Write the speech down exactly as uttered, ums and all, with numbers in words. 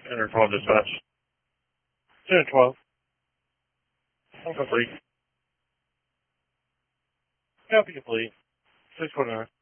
Center twelve dispatch. Center twelve. I'm complete. Copy complete. six four nine.